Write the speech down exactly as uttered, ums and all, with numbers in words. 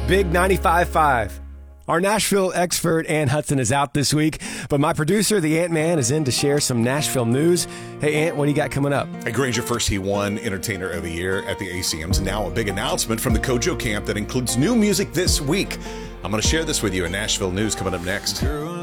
Big ninety-five point five. Our Nashville expert, Ann Hudson, is out this week, but my producer, the Ant-Man, is in to share some Nashville news. Hey, Ant, what do you got coming up? At Granger First, he won Entertainer of the Year at the A C Ms. Now a big announcement from the Kojo camp that includes new music this week. I'm going to share this with you in Nashville news coming up next.